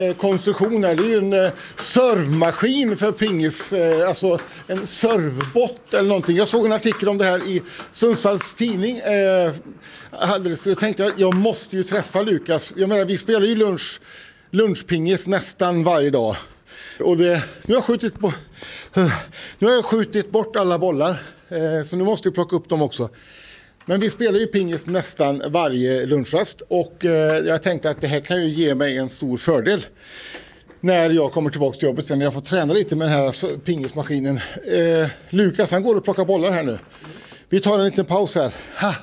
konstruktion här. Det är ju en servmaskin för pingis, alltså en servbot eller någonting. Jag såg en artikel om det här i Sundsvalls tidning. Så jag tänkte jag måste ju träffa Lukas. Jag menar, vi spelar ju lunchpingis nästan varje dag. Och nu har jag skjutit bort alla bollar, så nu måste vi plocka upp dem också. Men vi spelar ju pingis nästan varje lunchrast och jag tänkte att det här kan ju ge mig en stor fördel när jag kommer tillbaka till jobbet sen när jag får träna lite med den här pingismaskinen. Lukas, han går och plockar bollar här nu. Vi tar en liten paus här.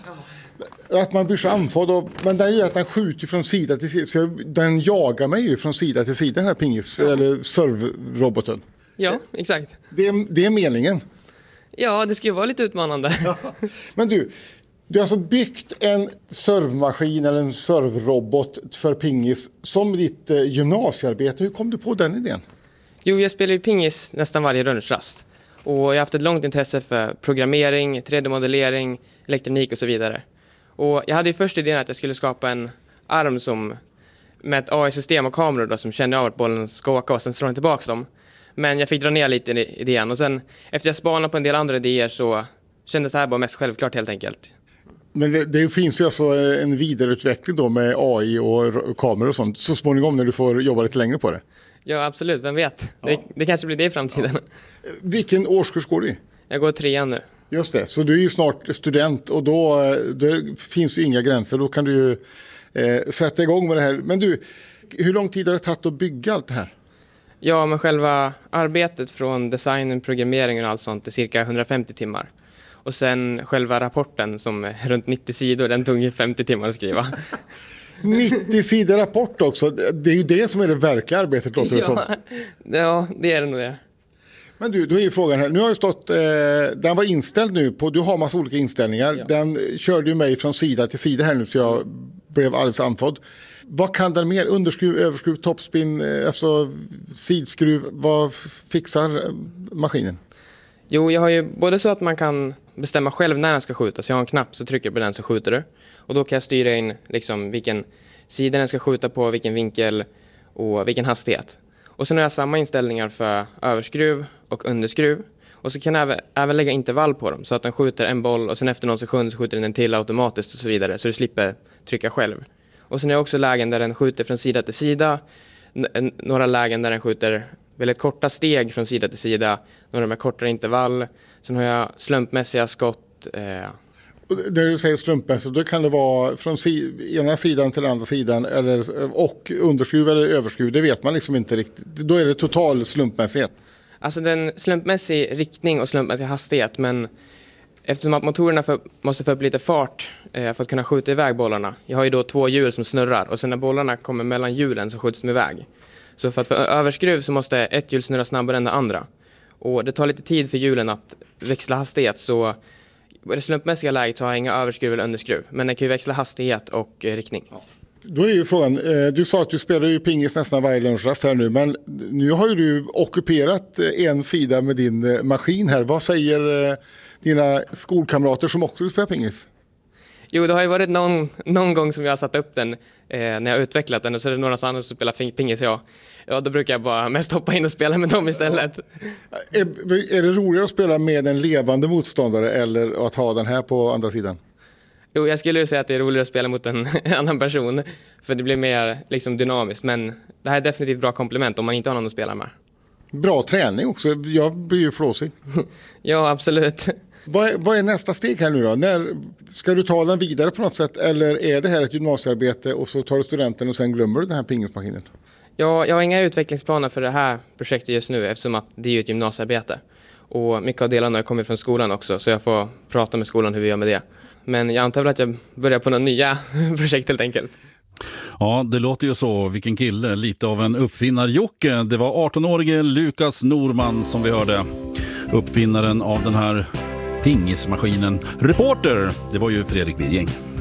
Att man blir så andfådd, men den gör att den skjuter från sida till sida. Så den jagar mig ju från sida till sida, den här pingis eller servroboten. Ja, exakt. Det är meningen. Ja, det ska ju vara lite utmanande. Ja. Men du har alltså byggt en servmaskin eller en servrobot för pingis som ditt gymnasiearbete. Hur kom du på den idén? Jo, jag spelar ju pingis nästan varje lunchrast. Och jag har haft ett långt intresse för programmering, 3D-modellering, elektronik och så vidare. Och jag hade ju först idén att jag skulle skapa en arm som med ett AI-system och kameror då, som känner av att bollen ska åka och sen slår den tillbaka dem. Men jag fick dra ner lite i idén och sen efter jag spanade på en del andra idéer så kändes det här bara mest självklart helt enkelt. Men det finns ju alltså en vidareutveckling då med AI och kameror och sånt så småningom när du får jobba lite längre på det. Ja, absolut. Vem vet? Ja. Det kanske blir det i framtiden. Ja. Vilken årskurs går du i? Jag går 3:an nu. Just det, så du är ju snart student och då finns ju inga gränser. Då kan du ju sätta igång med det här. Men du, hur lång tid har det tagit att bygga allt det här? Ja, men själva arbetet från designen, programmeringen och allt sånt är cirka 150 timmar. Och sen själva rapporten som är runt 90 sidor, den tog ju 50 timmar att skriva. 90 sidor rapport också, det är ju det som är det verkliga arbetet låter det som. Ja, det är det nog det. Men du, då är ju frågan här, nu har ju stått, den var inställd nu på, du har massa olika inställningar. Ja. Den körde ju mig från sida till sida här nu så jag blev alldeles andfådd. Vad kan den mer? Underskruv, överskruv, toppspin, alltså sidskruv, vad fixar maskinen? Jo, jag har ju både så att man kan bestämma själv när den ska skjuta. Så jag har en knapp så trycker jag på den så skjuter du. Och då kan jag styra in liksom vilken sida den ska skjuta på, vilken vinkel och vilken hastighet. Och sen har jag samma inställningar för överskruv och underskruv. Och så kan jag även lägga intervall på dem så att den skjuter en boll och sen efter någon sekund så skjuter den en till automatiskt och så vidare. Så du slipper trycka själv. Och sen är det också lägen där den skjuter från sida till sida. Några lägen där den skjuter väldigt korta steg från sida till sida. Några med kortare intervall. Sen har jag slumpmässiga skott. När du säger slumpmässigt, då kan det vara från ena sidan till andra sidan och underskruv eller överskruv. Det vet man liksom inte riktigt. Då är det total slumpmässighet. Alltså den slumpmässig riktning och slumpmässig hastighet. Men eftersom att motorerna måste få upp lite fart för att kunna skjuta iväg bollarna. Jag har ju då 2 hjul som snurrar och sen när bollarna kommer mellan hjulen så skjuts de iväg. Så för att få överskruv så måste ett hjul snurra snabbare än det andra. Och det tar lite tid för hjulen att växla hastighet så i det slumpmässiga läget har jag inga överskruv eller underskruv. Men det kan ju växla hastighet och riktning. Ja. Då är ju frågan, du sa att du spelar ju pingis nästan varje lunchrast här nu. Men nu har ju du ockuperat en sida med din maskin här. Vad säger dina skolkamrater som också spelar pingis? Jo, det har ju varit någon gång som jag har satt upp den när jag har utvecklat den. Och så är det några andra som spelar pingis. Ja, då brukar jag bara mest hoppa in och spela med dem istället. Ja. Är det roligare att spela med en levande motståndare eller att ha den här på andra sidan? Jo, jag skulle ju säga att det är roligare att spela mot en annan person. För det blir mer liksom dynamiskt. Men det här är definitivt bra komplement om man inte har någon att spela med. Bra träning också. Jag blir ju flåsig. Ja, absolut. Vad är nästa steg här nu då? Ska du ta den vidare på något sätt? Eller är det här ett gymnasiearbete och så tar du studenten och sen glömmer du den här pingismaskinen? Ja, jag har inga utvecklingsplaner för det här projektet just nu eftersom att det är ju ett gymnasiearbete. Och mycket av delarna har kommit från skolan också så jag får prata med skolan hur vi gör med det. Men jag antar väl att jag börjar på några nya projekt helt enkelt. Ja, det låter ju så. Vilken kille. Lite av en uppfinnar-Jocke. Det var 18-årige Lukas Norman som vi hörde. Uppfinnaren av den här pingismaskinen. Reporter, det var ju Fredrik Birging.